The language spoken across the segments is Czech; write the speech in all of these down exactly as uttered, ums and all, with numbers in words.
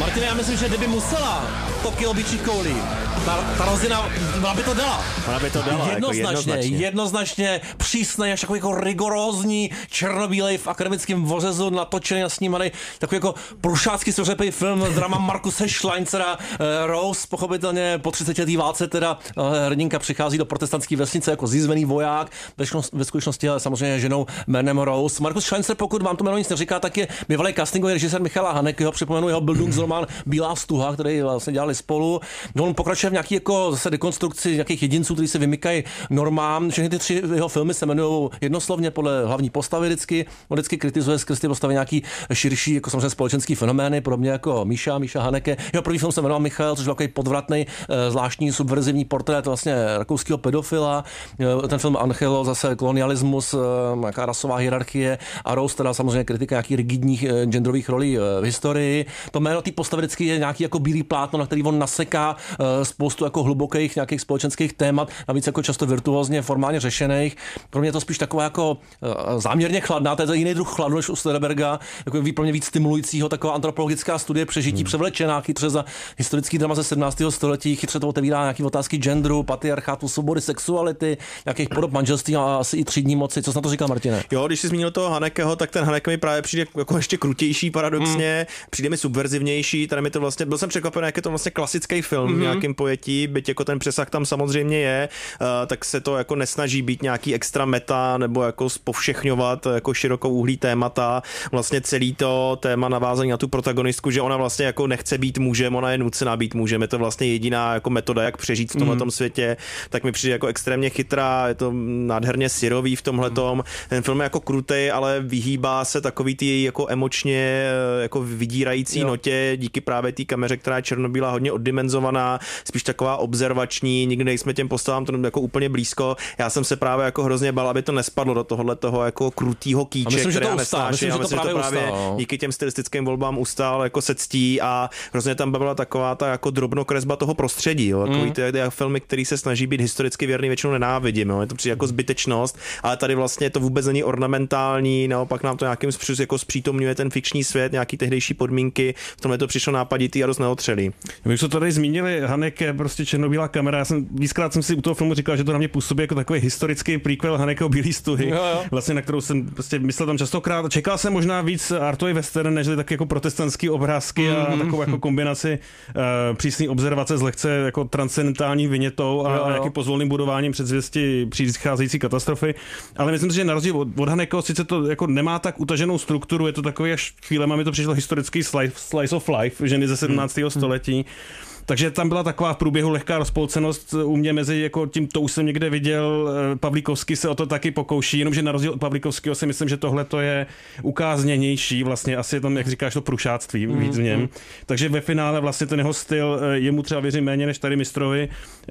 Martin, já myslím, že kdyby musela to kilo bičí koulí, ta, ta rozina, ona by to dala. Ona by to dala, jednoznačně, jako jednoznačně. jednoznačně přísnej, až takový jako rigorózní, černobílej v akademickém vořezu, natočený a snímaný, takový jako prušácký sořepej film, drama Markuse Schleinzera, eh, Rose, pochopitelně po třicetileté válce, teda eh, hrdinka přichází do protestantské vesnice jako zízvený voják, ve, šno, ve skutečnosti ale samozřejmě ženou jménem Rose. Markus Schleinzer, pokud vám to jméno nic neříká, tak je bývalý castingový režisér Michala Hanekeho, připomenu jeho Bildungsroman Bílá stuha, který vlastně dělali spolu. On pokračuje v nějaký jako zase dekonstrukci nějakých jedinců, kteří se vymykají normám. Všechny ty tři jeho filmy se jmenují jednoslovně podle hlavní postavy vždycky. On vždycky kritizuje skrz ty postavy nějaký širší, jako samozřejmě společenský fenomény, podobně jako Míša, Míša Haneke. Jeho první film se jmenoval Michal, což byl takový podvratný, zvláštní subverzivní portrét vlastně rakouského pedofila. Ten film Angelo, zase kolonialismus, nějaká rasová hierarchie, a Rose, teda samozřejmě kritika nějakých rigidních genderových rolí v historii. To jméno té postavy vždycky je nějaký jako bílý plátno, na který on naseká spoustu jako hlubokých nějakých společenských témat, navíc jako často virtuózně, formálně řešených. Pro mě je to spíš taková jako záměrně chladná, to je jiný druh chladu než u Soderberga, jako výplně víc stimulujícího, taková antropologická studie přežití hmm. převlečená, chytře za historický drama ze sedmnáctého století, chytře to otevírá nějaké otázky genderu, patriarchátu, svobody, sexuality, nějakých podob manželství a asi i třídní moci. Co jsi na to říkal, Martine? Jo, když jsi zmínil toho Hanekeho, tak ten Haneke mi právě přijde jako ještě krutější paradoxně, mm. přijde mi subverzivnější, tady mi to vlastně, byl jsem překvapený, jak je to vlastně klasický film mm-hmm. v nějakém pojetí, byť jako ten přesah tam samozřejmě je, uh, tak se to jako nesnaží být nějaký extra meta nebo jako povšechňovat jako širokouhlý témata, vlastně celý to téma navázání na tu protagonistku, že ona vlastně jako nechce být mužem, ona je nucená být mužem, je to vlastně jediná jako metoda, jak přežít v tomhletom mm. světě, tak mi přijde jako extrémně chytrá, je to nádherně syrový v tomhletom, mm. ten film je jako krutej, ale vyhýbá se takový ty jako emočně jako vydírající jo. notě díky právě té kameře, která je černobílá, hodně oddimenzovaná, spíš taková observační, nikdy nejsme těm postavám to jako úplně blízko. Já jsem se právě jako hrozně bál, aby to nespadlo do tohohle toho jako krutýho kýče, a myslím, které že to nestáší. Myslím, já že myslím, to právě, že to právě ustál, díky těm stylistickým volbám ustál jako se ctí a hrozně tam byla taková ta jako drobnokresba toho prostředí, jo. Takový mm. ty, ty filmy, který se snaží být historicky věrný, většinou nenávidím, jo. Je to přijde jako zbytečnost, ale tady vlastně to vůbec není ornamentální, naopak nám to nějakým způsobem jako zpřítomňuje ten fikční svět, nějaký tehdejší podmínky, v tomhle to přišlo nápaditý a dost neotřelý. My jsme to tady zmínili, Haneke, prostě černobílá kamera. Já jsem víckrát jsem si u toho filmu říkal, že to na mě působí jako takový historický prequel Hanekeho Bílý stuhy, jo, jo. vlastně na kterou jsem prostě myslel tam častokrát. Čekal jsem možná víc artový western, než tak jako protestantský obrázky mm-hmm. a takovou jako kombinaci uh, přísný observace s lehce jako transcendentální vinětou a, a nějakým pozvolným budováním předzvěsti přicházející katastrofy. Ale myslím si, že na rozdíl od, od Hanekeho sice to jako nemá tak utaženou strukturu, je to takový až chvílema mi to přišlo historický slice, slice of life ženy ze sedmnáctého Mm-hmm. století. Takže tam byla taková v průběhu lehká rozpolcenost u mě mezi jako tím, to už jsem někde viděl, Pavlíkovský se o to taky pokouší, jenomže na rozdíl od Pavlíkovského si myslím, že tohle to je ukázněnější, vlastně asi je tam, jak říkáš, to prušáctví mm, víc v něm. Mm. Takže ve finále vlastně ten jeho styl, jemu třeba věřím méně než tady mistrovi,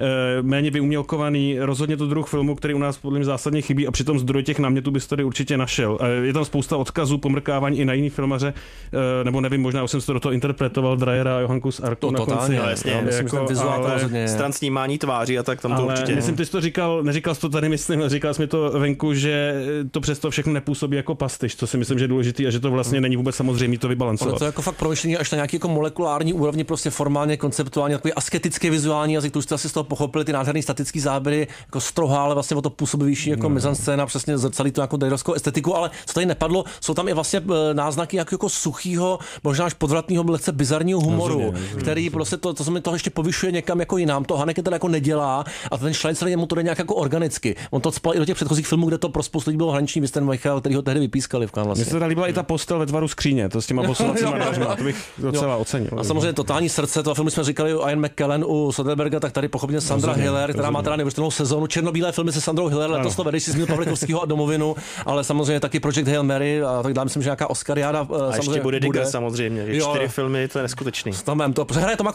méně vyumělkovaný, rozhodně to druh filmu, který u nás podle mě zásadně chybí a přitom zdroj těch námětů bys tady určitě našel. Je tam spousta odkazů, pomrkávání i na jiný filmaře, nebo nevím, možná už jsem to do toho interpretoval, Dreyera a Johankus Arku na konci. Já myslím, jako, že ten rozhodně stran snímání tváří a tak tam to ale určitě. Myslím, ty jsi to říkal, neříkal jsi to tady, myslím, říkal jsi mi to venku, že to přesto všechno nepůsobí jako pastiš, co si myslím, že je důležitý a že to vlastně hmm. není vůbec samozřejmé to vybalancovat. Ono to je jako fakt promyšlení až na nějaký jako molekulární úrovni, prostě formálně, konceptuálně, takový asketický vizuální jazyk, to už jste asi z toho pochopili, ty nádherný statický záběry, jako strohá, ale vlastně o to působivější jako no. mizanscéna, přesně zrcadlí to jako dejrovskou estetiku, ale co tady nepadlo, jsou tam i vlastně náznaky jako, jako suchýho, možná až podvratného, lehce bizarního humoru, rozumím, rozumím, který rozumím. prostě to, to se mi toho ještě povyšuje někam jako jinam. To Haneke teda jako nedělá a ten Schleinzer jemu to jde nějak jako organicky. On to spal i do těch předchozích filmů, kde to pro spoustu lidí bylo hraniční Mister Michael, který ho tehdy vypískali v Cannes vlastně. Mně se teda líbila i ta postel ve tvaru skříně, to s těma posunacíma dveřma, to bych docela ocenil. A samozřejmě totální srdce, toho filmu jsme říkali u Ian McKellen, u Soderberga, tak tady pochopně Sandra rozumím, Hiller, která rozumím. má teda neuvěřitelnou sezónu, černobílé filmy se Sandrou Hiller, letos to vedeš si zmínil Pavlikovského a Domovinu, ale samozřejmě taky Project Hail Mary a tak dále, myslím, že nějaká Oscariáda a ještě bude Digger samozřejmě, čtyři filmy, to je neskutečný. To přehraje Toma Cruise, přehraje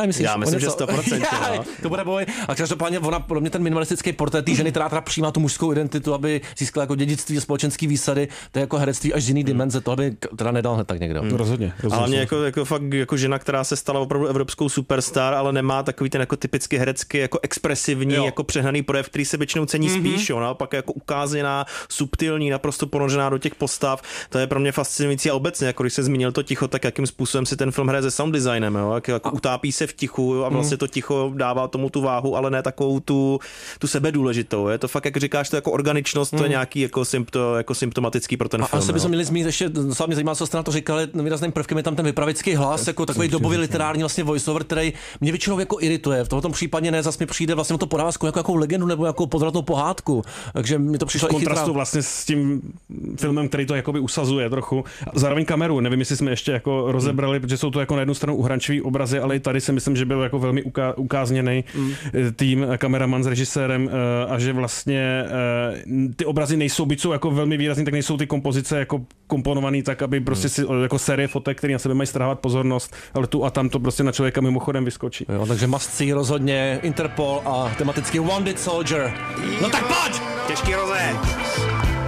možná myslíš? Já myslím, že sto procent. No. To bude boj. A každopádně ona, pro mě ten minimalistický portrét té ženy, která teda přijímá tu mužskou identitu, aby získala jako dědictví a společenský výsady, to je jako herectví až z jiný dimenze, to by teda nedal hned tak někdo. Hmm. Rozhodně. rozhodně. Ale mě jako, jako fakt jako žena, která se stala opravdu evropskou superstar, ale nemá takový ten jako typicky herecký, jako expresivní, jo. jako přehnaný projev, který se většinou cení mm-hmm. spíš, jo, naopak jako ukázená, subtilní, naprosto ponořená do těch postav. To je pro mě fascinující a obecně, jako když se zmínil to ticho, tak jakým způsobem si ten film hraje se sound designem, jo, jak, jako utápí se v tichu a vlastně to ticho dává tomu tu váhu, ale ne takovou tu, tu sebedůležitou. Je to fakt, jak říkáš, to jako organičnost, mm. to je nějaký jako, sympto, jako symptomatický pro ten a film. Asi bychom měli zmínit ještě, docela mě zajímá, co jste na to říkali, výrazným prvkem je tam ten vypravěcký hlas, jako takový dobový literární vlastně voiceover, který mě většinou jako irituje. V tomto případě ne, zase mi přijde vlastně to podává jako jakou legendu nebo jako podvratnou pohádku. Takže mi to přišlo v kontrastu chytrá... vlastně s tím filmem, který to jakoby usazuje trochu. Zároveň kameru, nevím, jestli jsme ještě jako rozebrali, protože jsou to jako na jednu stranu uhrančivý obrazy, ale i tady si myslím, že byl jako velmi uká- ukázněný mm. tým, kameraman s režisérem a že vlastně ty obrazy nejsou, byť jsou jako velmi výrazný, tak nejsou ty kompozice jako komponovaný tak, aby prostě si, jako série fotek, které na sebe mají strhávat pozornost, ale tu a tam to prostě na člověka mimochodem vyskočí. Jo, takže must see rozhodně Interpol a tematicky Wounded Soldier. No tak pojď! Těžký rozé!